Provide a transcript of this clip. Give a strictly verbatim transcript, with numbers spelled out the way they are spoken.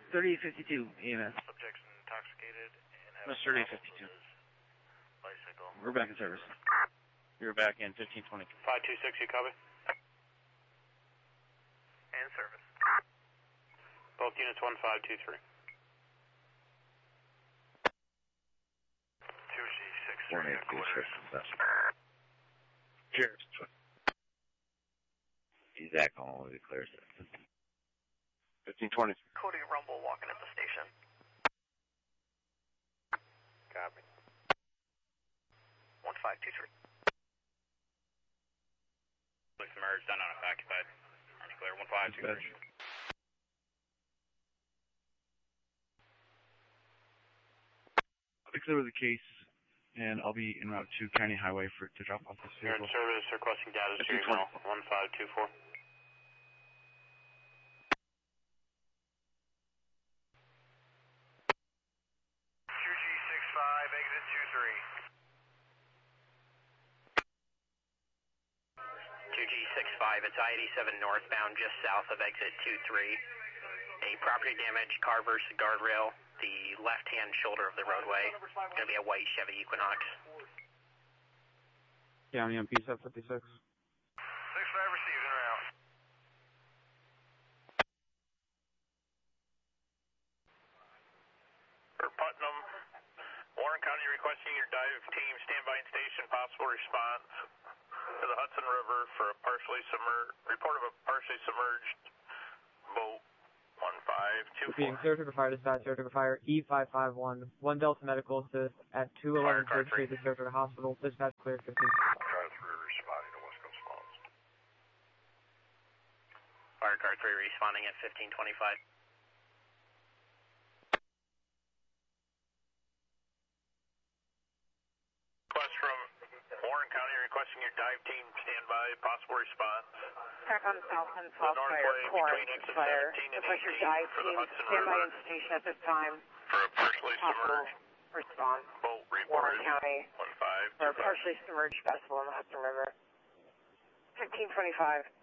thirty-eight fifty-two E M S. Subjects intoxicated and have That's thirty-eight fifty-two. Bicycle. We're back in service. You're back in fifteen twenty. five two six, you copy? And service. Both units one five two three. two G six three headquarters. Cheers. He's that calling when we clear it. fifteen twenty. Cody Rumble walking at the station. Copy. one five two three. Submerged, done on occupied. Clear one five two three. I'll be clear with the case, and I'll be en route to County Highway for to drop off this You're vehicle. in service, requesting data to your email one five two four. two G six five, exit two three. two G six five, it's I eighty-seven northbound, just south of exit two three. A property damage, car versus guardrail, the left-hand shoulder of the roadway. Going to be a white Chevy Equinox. County on P seven fifty-six. six five received en route. For Putnam, Warren County requesting your dive team standby in station, possible response to the Hudson River for a partially submerged, report of a partially submerged boat, one five two four. Being Saratoga Fire Dispatch, Saratoga Fire, E five five one, one Delta Medical Assist at two eleven Third Street, the Saratoga Hospital, dispatch clear fifteen. Car three responding to West Coast Falls. Fire car three responding at fifteen twenty-five. Request from Warren County requesting your dive team standby, possible response. Back on Southland Falls Fire, Torrance Fire. Request your dive team standby in station at this time. For a partially Possible submerged response. boat Warren reported County one five for a partially submerged vessel in the Hudson River. fifteen twenty-five.